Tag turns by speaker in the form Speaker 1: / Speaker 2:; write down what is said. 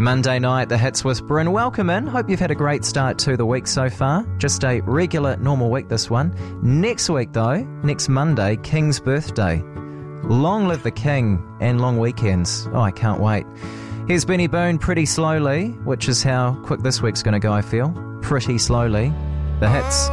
Speaker 1: Monday night, the hits with Bryn. Welcome in. Hope you've had a great start to the week so far. Just a regular, normal week, this one. Next week, though, next Monday, King's birthday. Long live the King and long weekends. Oh, I can't wait. Here's Benny Boone, Pretty Slowly, which is how quick this week's going to go, I feel. Pretty slowly. The hits.